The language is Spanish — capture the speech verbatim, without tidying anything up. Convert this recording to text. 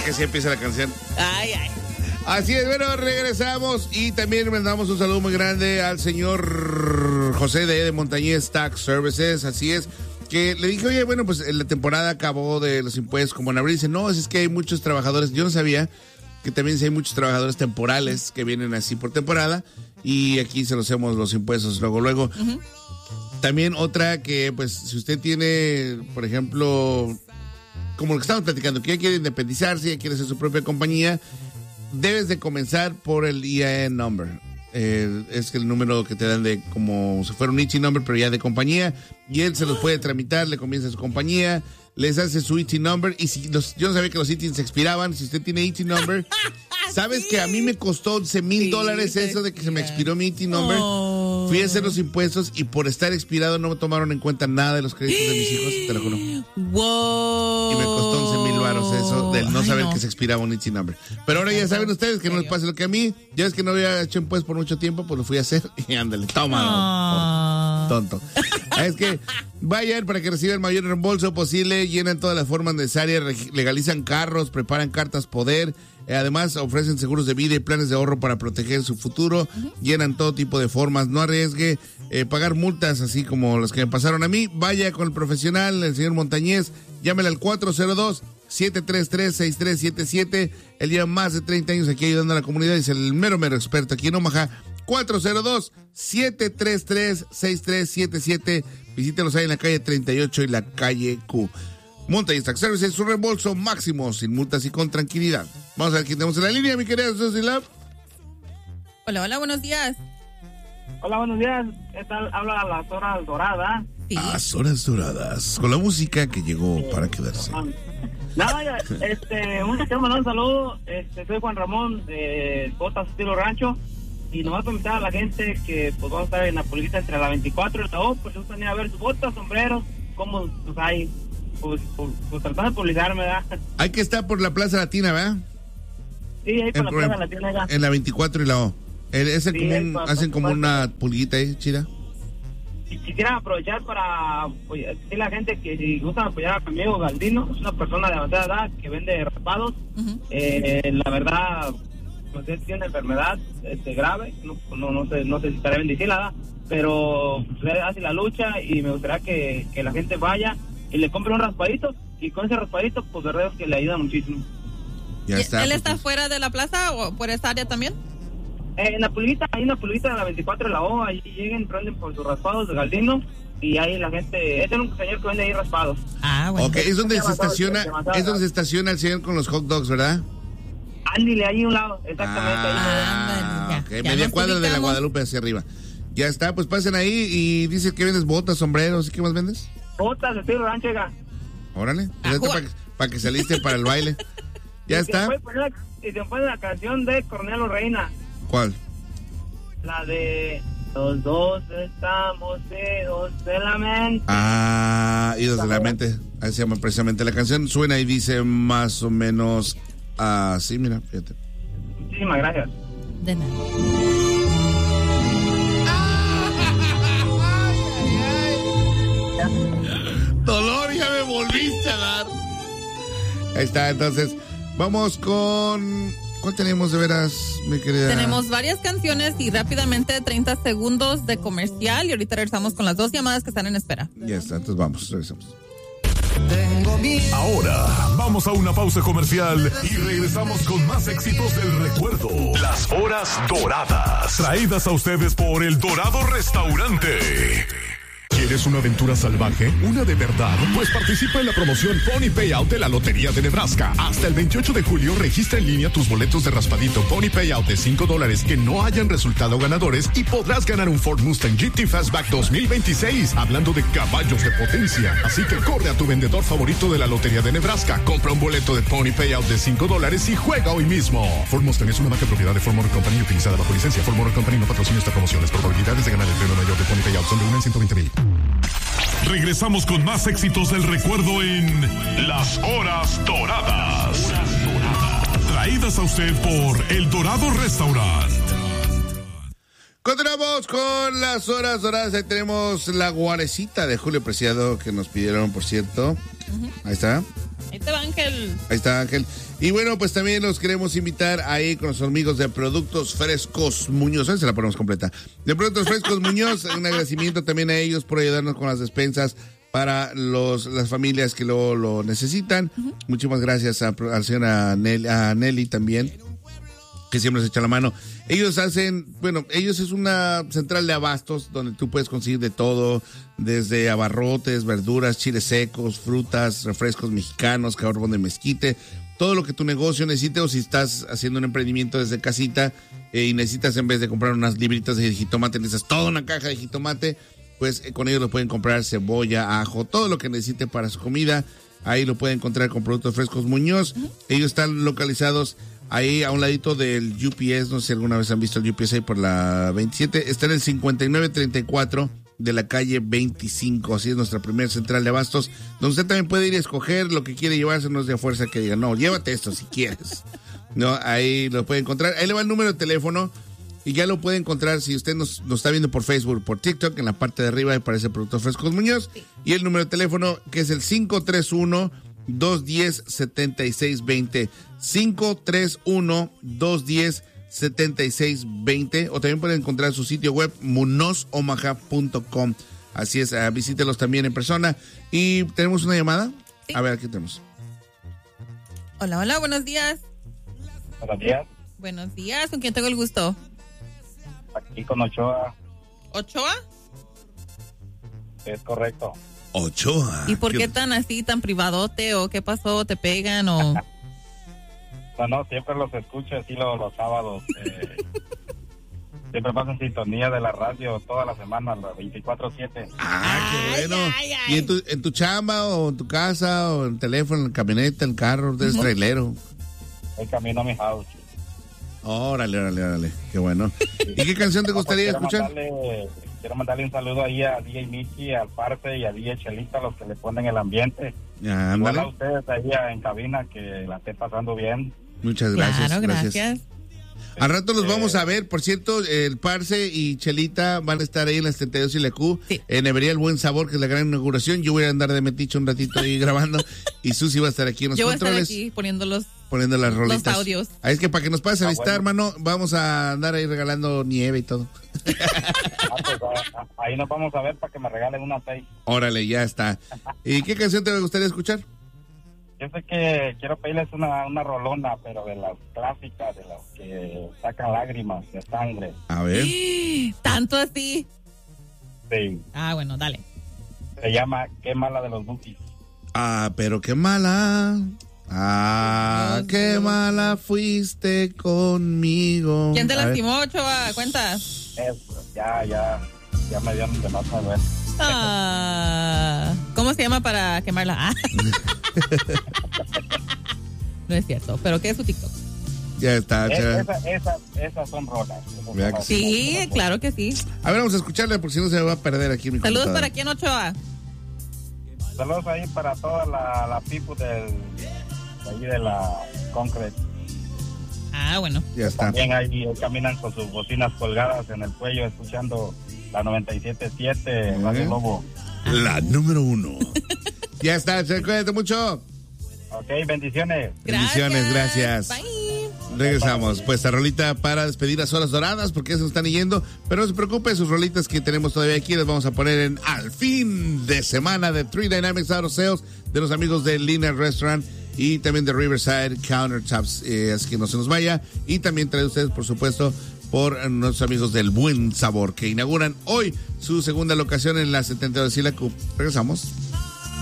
que así empieza la canción. Ay, ay. Así es, bueno, regresamos y también mandamos un saludo muy grande al señor José de, de Montañez Tax Services, así es, que le dije, oye, bueno, pues la temporada acabó de los impuestos como en abril, dice, no, es que hay muchos trabajadores, yo no sabía que también hay muchos trabajadores temporales que vienen así por temporada y aquí se los hacemos los impuestos luego, luego. Uh-huh. También otra que, pues, si usted tiene, por ejemplo, como lo que estamos platicando, que ya quiere independizarse, ya quiere hacer su propia compañía, debes de comenzar por el I A N number. Eh, es el número que te dan de como si fuera un I T I N number, pero ya de compañía. Y él se los puede tramitar, le comienza su compañía, les hace su I T I N number. Y si los, yo no sabía que los I T I N se expiraban. Si usted tiene I T I N number, ¿sabes sí. que a mí me costó once mil dólares eso de que se me expiró mi I T I N number? Oh. Fui a hacer los impuestos y por estar expirado no me tomaron en cuenta nada de los créditos de mis hijos, te lo juro. Wow. Y me costó once mil baros eso del no Ay, saber no. que se expiraba un I T I N number. Pero ahora ya saben ustedes que no les pase lo que a mí. Ya es que no había hecho impuestos por mucho tiempo, pues lo fui a hacer y ándale, toma, oh. tonto. Es que vayan para que reciban el mayor reembolso posible, llenan todas las formas necesarias, legalizan carros, preparan cartas poder. Además, ofrecen seguros de vida y planes de ahorro para proteger su futuro. Uh-huh. Llenan todo tipo de formas. No arriesgue eh, pagar multas así como las que me pasaron a mí. Vaya con el profesional, el señor Montañez. Llámele al cuatro cero dos, siete tres tres, seis tres siete siete. Él lleva más de treinta años aquí ayudando a la comunidad. Es el mero, mero experto aquí en Omaha. cuatro cero dos, siete tres tres, seis tres siete siete. Visítelos ahí en la calle treinta y ocho y la calle Q. Montañez Tax Services, su reembolso máximo, sin multas y con tranquilidad. Vamos a ver quién tenemos en la línea, mi querida Suzy Love. Hola, hola, buenos días. Hola, buenos días. ¿Qué tal? Habla a las horas doradas. Sí. Las horas doradas, con la música que llegó eh, para quedarse. Nada, este, un quiero mandar un saludo. Este, soy Juan Ramón de Botas Estilo Rancho. Y nomás para invitar a la gente que pues vamos a estar en la pulguita entre la veinticuatro y la O, pues gusta venir a ver sus botas, sombreros, cómo pues hay. Pues, pues, pues tratando de publicarme, ¿verdad? Hay que estar por la Plaza Latina, ¿verdad? Sí, ahí por en, la Plaza Latina. ¿verdad? En la veinticuatro y la O. Es el sí, común, para, hacen como una pulguita ahí, chida. Y quisiera aprovechar para apoyar a la gente que si gustan apoyar a mi amigo Galdino, es una persona de avanzada edad que vende raspados. Uh-huh. Eh, la verdad, pues él tiene enfermedad este, grave, no, no, no, sé, no sé si estará bendecida, pero pues, él hace la lucha y me gustaría que, que la gente vaya y le compre un raspadito, y con ese raspadito, pues verdad es que le ayuda muchísimo. Ya está. ¿Él pues, está pues, fuera de la plaza o por esa área también? Eh, en la pulguita, hay una pulguita de la veinticuatro de la O, ahí lleguen, prenden por sus raspados de Galdino, y ahí la gente, este es un señor que vende ahí raspados. Ah, bueno. Ok, es donde se estaciona, es donde se estaciona el señor con los hot dogs, ¿verdad? Ándile, ahí a un lado, exactamente. Ah, ahí. ok, ya, media ya cuadra de la Guadalupe hacia arriba. Ya está, pues pasen ahí y dices que vendes botas, sombreros, ¿y qué más vendes? Botas de estilo rancho, oiga. Órale, pues para que, pa que saliste para el baile. Ya y está. Y se pone la canción de Cornelio Reina. ¿Cuál? La de Los dos estamos idos de la mente. Ah, idos de la mente. Ahí se llama precisamente la canción. Suena y dice más o menos así, mira, fíjate. Muchísimas gracias. De nada. Dolor, ya me volviste a dar. Ahí está, entonces, vamos con... ¿Cuál tenemos de veras, mi querida? Tenemos varias canciones y rápidamente treinta segundos de comercial y ahorita regresamos con las dos llamadas que están en espera. Ya está, entonces vamos, regresamos. Ahora vamos a una pausa comercial y regresamos con más éxitos del recuerdo. Las horas doradas, traídas a ustedes por El Dorado Restaurante. ¿Quieres una aventura salvaje? ¿Una de verdad? Pues participa en la promoción Pony Payout de la Lotería de Nebraska. Hasta el veintiocho de julio registra en línea tus boletos de raspadito Pony Payout de cinco dólares que no hayan resultado ganadores y podrás ganar un Ford Mustang G T Fastback dos mil veintiséis. Hablando de caballos de potencia. Así que corre a tu vendedor favorito de la Lotería de Nebraska. Compra un boleto de Pony Payout de cinco dólares y juega hoy mismo. Ford Mustang es una marca propiedad de Ford Motor Company utilizada bajo licencia. Ford Motor Company no patrocina esta promoción. Las probabilidades de ganar el premio mayor de Pony Payout son de uno en ciento veinte mil. Regresamos con más éxitos del recuerdo en Las Horas Doradas. Traídas a usted por El Dorado Restaurant. Continuamos con Las Horas Doradas. Ahí tenemos la guarecita de Julio Preciado que nos pidieron, por cierto. Uh-huh. Ahí está. Ahí te va, Ángel. Ahí está, Ángel. Y bueno, pues también los queremos invitar ahí con los amigos de Productos Frescos Muñoz. Ahí se la ponemos completa. De Productos Frescos Muñoz, un agradecimiento también a ellos por ayudarnos con las despensas para los las familias que lo, lo necesitan. Uh-huh. Muchísimas gracias a, a la señora Nelly, a Nelly también, que siempre nos echa la mano. Ellos hacen, bueno, ellos es una central de abastos donde tú puedes conseguir de todo, desde abarrotes, verduras, chiles secos, frutas, refrescos mexicanos, carbón de mezquite, todo lo que tu negocio necesite, o si estás haciendo un emprendimiento desde casita eh, y necesitas, en vez de comprar unas libritas de jitomate, necesitas toda una caja de jitomate, pues eh, con ellos lo pueden comprar cebolla, ajo, todo lo que necesite para su comida. Ahí lo pueden encontrar con Productos Frescos Muñoz. Uh-huh. Ellos están localizados ahí a un ladito del U P S, no sé si alguna vez han visto el U P S ahí por la veintisiete, está en el cincuenta y nueve treinta y cuatro de la calle veinticinco, así es nuestra primera central de abastos, donde usted también puede ir a escoger lo que quiere llevarse, no es de fuerza que diga, no, llévate esto si quieres, no, ahí lo puede encontrar, ahí le va el número de teléfono, y ya lo puede encontrar si usted nos, nos está viendo por Facebook, por TikTok, en la parte de arriba aparece Productos Frescos Muñoz, sí. Y el número de teléfono que es el cinco tres uno, dos uno cero, siete seis dos cero, cinco tres uno, dos uno cero, siete seis dos cero, o también pueden encontrar su sitio web munoz omaha punto com. Así es, uh, visítelos también en persona. Y tenemos una llamada. Sí. A ver, aquí tenemos. Hola, hola, buenos días. Buenos días. Buenos días, ¿con quién tengo el gusto? Aquí con Ochoa. ¿Ochoa? Es correcto. Ochoa. ¿Y por qué, qué tan así, tan privadote? ¿O qué pasó? ¿Te pegan o...? No, no, siempre los escucho así los, los sábados. Eh, siempre paso en sintonía de la radio toda la semana, las veinticuatro siete. Ah, qué bueno. Ay, ay, ay. ¿Y en tu, en tu chamba o en tu casa o en el teléfono, en la camioneta, en el carro, eres uh-huh. trailero? Hoy camino a mi house. Órale, órale, órale. Qué bueno. ¿Y qué canción te gustaría no, pues escuchar? Mandarle, quiero mandarle un saludo ahí a D J Mickey, al Parce y a D J Chelita, los que le ponen el ambiente. Ah, igual a ustedes ahí en cabina, que la esté pasando bien. Muchas gracias. Claro, gracias. gracias. Al rato los vamos a ver. Por cierto, el Parce y Chelita van a estar ahí en las setenta y dos y la Q, sí. En Evería El Buen Sabor, que es la gran inauguración. Yo voy a andar de metiche un ratito ahí grabando. Y Susi va a estar aquí en los Yo controles. Yo voy a estar aquí poniendo los, poniendo las rolitas. Los audios. Ahí es que para que nos pases a visitar, ah, bueno. hermano, vamos a andar ahí regalando nieve y todo. Ah, pues, ahí nos vamos a ver para que me regalen una seis. Órale, ya está. ¿Y qué canción te gustaría escuchar? Yo sé que quiero pedirles una, una rolona, pero de las clásicas, de las que sacan lágrimas de sangre. A ver. ¿Tanto así? Sí. Ah, bueno, dale. Se llama Qué mala de los Bookies. Ah, pero qué mala. Ah, Dios qué Dios. Mala fuiste conmigo. ¿Quién te lastimó, Ochoa? Cuenta. Eso, ya, ya, ya me dieron de más a ver. Ah, ¿cómo se llama para quemarla? Ah. No es cierto, pero ¿qué es su TikTok? Ya está. Ya. Es, esa, esas, esas son rolas. Esas sí, son claro que sí. A ver, vamos a escucharla porque si no se me va a perder aquí mi Saludos para quién, Ochoa. Saludos ahí para toda la, la people del, de ahí de la Concrete. Ah, bueno. Ya está. También ahí caminan con sus bocinas colgadas en el cuello escuchando la noventa y siete punto siete, Radio Lobo. La número uno. Ya está, cuídate mucho. Ok, bendiciones. Bendiciones, gracias. Bye. Regresamos, pues a rolita para despedir las horas doradas, porque ya se nos están yendo, pero no se preocupe, sus rolitas que tenemos todavía aquí las vamos a poner en al fin de semana de Three Dynamics Auto Sales, de los amigos de Lina Restaurant y también de Riverside Countertops, eh, así que no se nos vaya, y también trae ustedes, por supuesto, por nuestros amigos del Buen Sabor, que inauguran hoy su segunda locación en la setenta y dos y la Q. Regresamos.